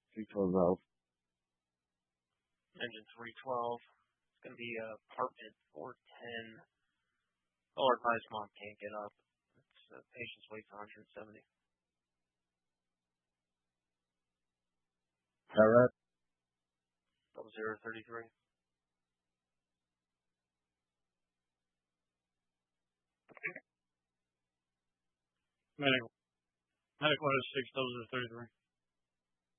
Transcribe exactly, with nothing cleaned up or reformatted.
three twelve Valve. Engine three twelve. It's going to be uh, apartment four ten. All our advised mom can't get up. It's uh, patient's weight one hundred seventy. Is that right? Double zero thirty three. Medical. Medical is six double zero thirty three.